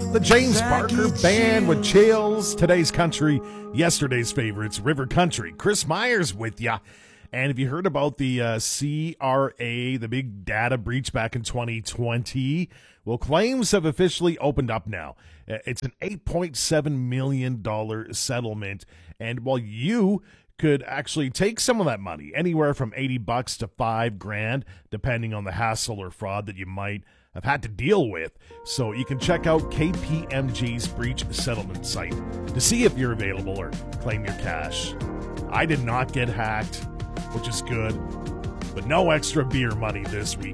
The James Barker Band with Chills. Today's country, yesterday's favorites, River Country. Chris Myers with ya. And have you heard about the CRA, the big data breach back in 2020? Well, claims have officially opened up now. It's an $8.7 million settlement. And while you could actually take some of that money, anywhere from $80 to $5,000, depending on the hassle or fraud that you might have had to deal with. So you can check out KPMG's breach settlement site to see if you're available or claim your cash. I did not get hacked, which is good, but no extra beer money this week.